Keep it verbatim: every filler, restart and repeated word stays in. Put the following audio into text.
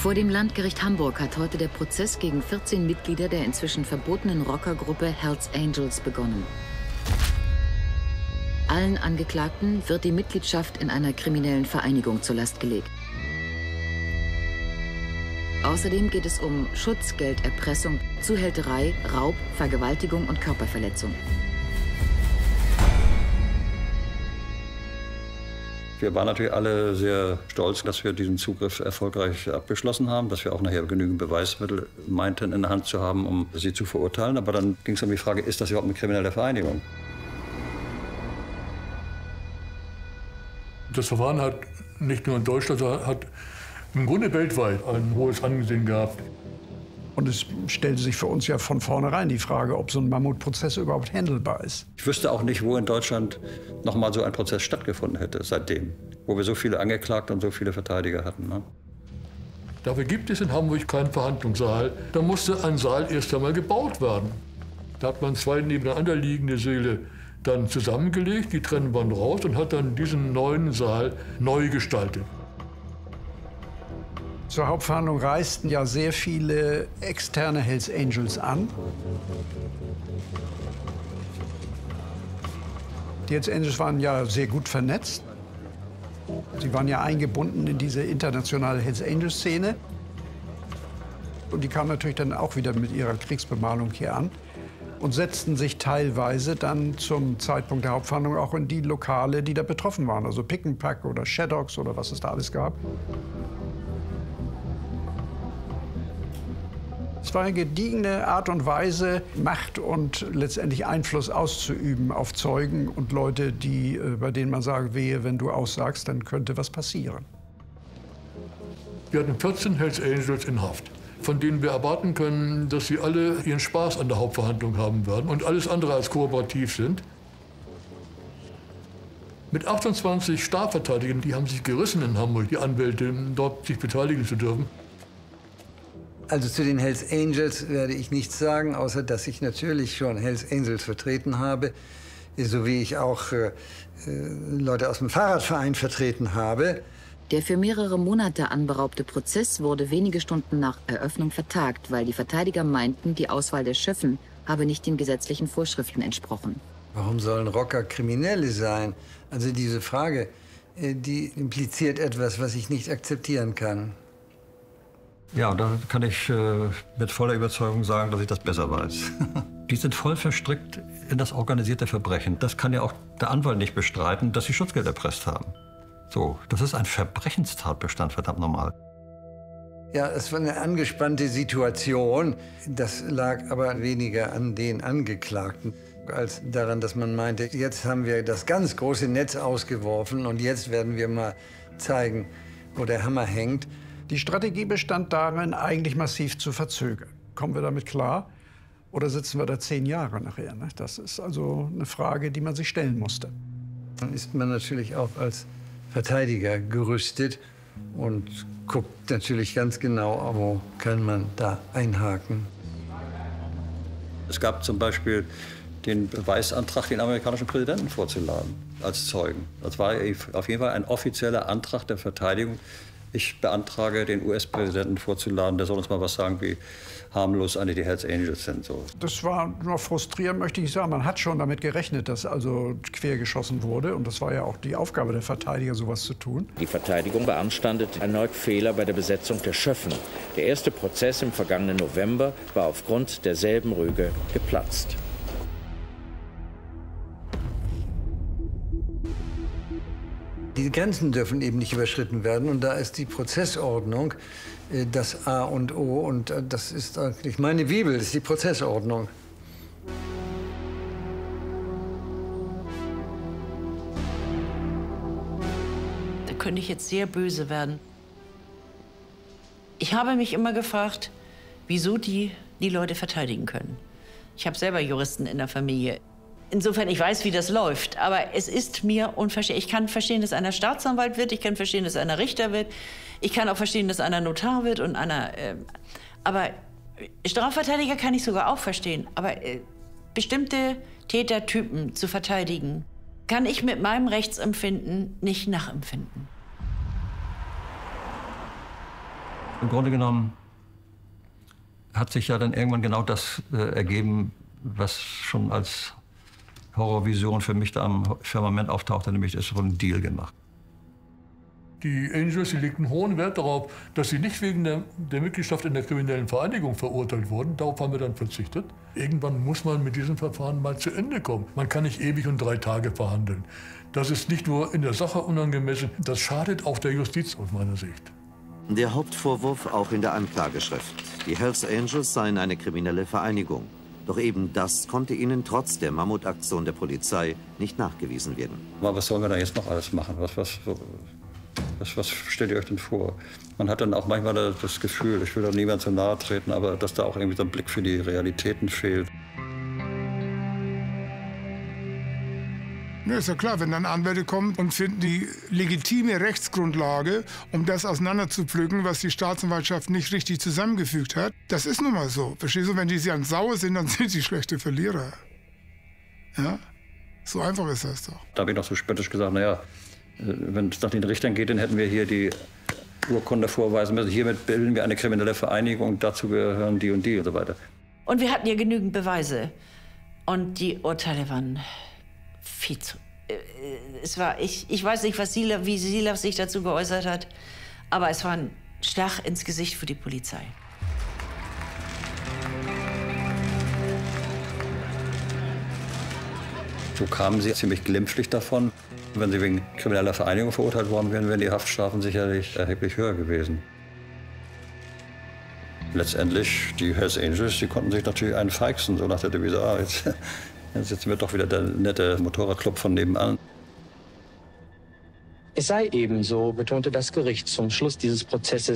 Vor dem Landgericht Hamburg hat heute der Prozess gegen vierzehn Mitglieder der inzwischen verbotenen Rockergruppe Hells Angels begonnen. Allen Angeklagten wird die Mitgliedschaft in einer kriminellen Vereinigung zur Last gelegt. Außerdem geht es um Schutzgelderpressung, Zuhälterei, Raub, Vergewaltigung und Körperverletzung. Wir waren natürlich alle sehr stolz, dass wir diesen Zugriff erfolgreich abgeschlossen haben, dass wir auch nachher genügend Beweismittel meinten in der Hand zu haben, um sie zu verurteilen. Aber dann ging es um die Frage, ist das überhaupt eine kriminelle Vereinigung? Das Verfahren hat nicht nur in Deutschland, sondern hat im Grunde weltweit ein hohes Ansehen gehabt. Und es stellte sich für uns ja von vornherein die Frage, ob so ein Mammutprozess überhaupt handelbar ist. Ich wüsste auch nicht, wo in Deutschland noch mal so ein Prozess stattgefunden hätte seitdem, wo wir so viele Angeklagte und so viele Verteidiger hatten. Ne? Dafür gibt es in Hamburg keinen Verhandlungssaal. Da musste ein Saal erst einmal gebaut werden. Da hat man zwei nebeneinander liegende Säle dann zusammengelegt, die trennen waren raus und hat dann diesen neuen Saal neu gestaltet. Zur Hauptverhandlung reisten ja sehr viele externe Hells Angels an. Die Hells Angels waren ja sehr gut vernetzt. Sie waren ja eingebunden in diese internationale Hells Angels-Szene. Und die kamen natürlich dann auch wieder mit ihrer Kriegsbemalung hier an und setzten sich teilweise dann zum Zeitpunkt der Hauptverhandlung auch in die Lokale, die da betroffen waren. Also Pick and Pack oder Shadows oder was es da alles gab. Es war eine gediegene Art und Weise, Macht und letztendlich Einfluss auszuüben auf Zeugen und Leute, die, bei denen man sagt, wehe, wenn du aussagst, dann könnte was passieren. Wir hatten vierzehn Hells Angels in Haft, von denen wir erwarten können, dass sie alle ihren Spaß an der Hauptverhandlung haben werden und alles andere als kooperativ sind. Mit achtundzwanzig Strafverteidigern, die haben sich gerissen in Hamburg, die Anwälte, dort sich beteiligen zu dürfen. Also zu den Hells Angels werde ich nichts sagen, außer dass ich natürlich schon Hells Angels vertreten habe, so wie ich auch äh, Leute aus dem Fahrradverein vertreten habe. Der für mehrere Monate anberaubte Prozess wurde wenige Stunden nach Eröffnung vertagt, weil die Verteidiger meinten, die Auswahl der Schöffen habe nicht den gesetzlichen Vorschriften entsprochen. Warum sollen Rocker Kriminelle sein? Also diese Frage, die impliziert etwas, was ich nicht akzeptieren kann. Ja, und da kann ich äh, mit voller Überzeugung sagen, dass ich das besser weiß. Die sind voll verstrickt in das organisierte Verbrechen. Das kann ja auch der Anwalt nicht bestreiten, dass sie Schutzgeld erpresst haben. So, das ist ein Verbrechenstatbestand, verdammt normal. Ja, es war eine angespannte Situation. Das lag aber weniger an den Angeklagten, als daran, dass man meinte, jetzt haben wir das ganz große Netz ausgeworfen und jetzt werden wir mal zeigen, wo der Hammer hängt. Die Strategie bestand darin, eigentlich massiv zu verzögern. Kommen wir damit klar? Oder sitzen wir da zehn Jahre nachher? Ne? Das ist also eine Frage, die man sich stellen musste. Dann ist man natürlich auch als Verteidiger gerüstet und guckt natürlich ganz genau, wo kann man da einhaken. Es gab zum Beispiel den Beweisantrag, den amerikanischen Präsidenten vorzuladen als Zeugen. Das war auf jeden Fall ein offizieller Antrag der Verteidigung. Ich beantrage, den U S-Präsidenten vorzuladen, der soll uns mal was sagen, wie harmlos eigentlich die Hells Angels sind. So. Das war nur frustrierend, möchte ich sagen. Man hat schon damit gerechnet, dass also quergeschossen wurde. Und das war ja auch die Aufgabe der Verteidiger, sowas zu tun. Die Verteidigung beanstandet erneut Fehler bei der Besetzung der Schöffen. Der erste Prozess im vergangenen November war aufgrund derselben Rüge geplatzt. Die Grenzen dürfen eben nicht überschritten werden. Und da ist die Prozessordnung äh, das A und O. Und äh, das ist eigentlich meine Bibel, das ist die Prozessordnung. Da könnte ich jetzt sehr böse werden. Ich habe mich immer gefragt, wieso die die Leute verteidigen können. Ich habe selber Juristen in der Familie. Insofern, ich weiß, wie das läuft, aber es ist mir unverständlich. Ich kann verstehen, dass einer Staatsanwalt wird, ich kann verstehen, dass einer Richter wird, ich kann auch verstehen, dass einer Notar wird und einer... Äh, aber Strafverteidiger kann ich sogar auch verstehen, aber äh, bestimmte Tätertypen zu verteidigen, kann ich mit meinem Rechtsempfinden nicht nachempfinden. Im Grunde genommen hat sich ja dann irgendwann genau das äh, ergeben, was schon als Horrorvision für mich da am Firmament auftauchte, nämlich es wurde ein Deal gemacht. Die Angels, die legten hohen Wert darauf, dass sie nicht wegen der, der Mitgliedschaft in der kriminellen Vereinigung verurteilt wurden. Darauf haben wir dann verzichtet. Irgendwann muss man mit diesem Verfahren mal zu Ende kommen. Man kann nicht ewig und drei Tage verhandeln. Das ist nicht nur in der Sache unangemessen, das schadet auch der Justiz aus meiner Sicht. Der Hauptvorwurf auch in der Anklageschrift. Die Hells Angels seien eine kriminelle Vereinigung. Doch eben das konnte ihnen trotz der Mammutaktion der Polizei nicht nachgewiesen werden. Aber was sollen wir da jetzt noch alles machen? Was, was, was, was stellt ihr euch denn vor? Man hat dann auch manchmal das Gefühl, ich will doch niemand zu nahe treten, aber dass da auch irgendwie so ein Blick für die Realitäten fehlt. Ja, ist ja klar, wenn dann Anwälte kommen und finden die legitime Rechtsgrundlage, um das auseinanderzupflücken, was die Staatsanwaltschaft nicht richtig zusammengefügt hat. Das ist nun mal so. Verstehst du, wenn die dann sauer sind, dann sind sie schlechte Verlierer. Ja? So einfach ist das doch. Da habe ich noch so spöttisch gesagt, naja, wenn es nach den Richtern geht, dann hätten wir hier die Urkunde vorweisen müssen. Hiermit bilden wir eine kriminelle Vereinigung, dazu gehören die und die und so weiter. Und wir hatten ja genügend Beweise. Und die Urteile waren viel zu... Äh, es war, ich, ich weiß nicht, was Silav, wie Silav sich dazu geäußert hat, aber es war ein Schlag ins Gesicht für die Polizei. So kamen sie ziemlich glimpflich davon. Wenn sie wegen krimineller Vereinigung verurteilt worden wären, wären die Haftstrafen sicherlich erheblich höher gewesen. Letztendlich, die Hells Angels, die konnten sich natürlich einen feixen, so nach der Devise, ah, jetzt, jetzt sitzen wir doch wieder der nette Motorradclub von nebenan. Es sei ebenso, betonte das Gericht zum Schluss dieses Prozesses,